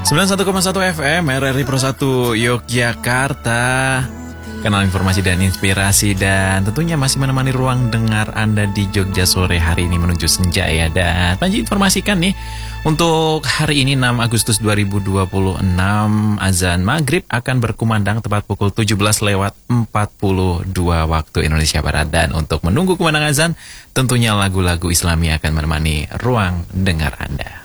91,1 FM RRI Pro 1 Yogyakarta. Kanal informasi dan inspirasi, dan tentunya masih menemani ruang dengar Anda di Jogja sore hari ini menuju senja ya. Dan Panji informasikan nih, untuk hari ini 6 Agustus 2026 azan maghrib akan berkumandang tepat pukul 17:42 waktu Indonesia Barat. Dan untuk menunggu kumandang azan, tentunya lagu-lagu Islami akan menemani ruang dengar Anda.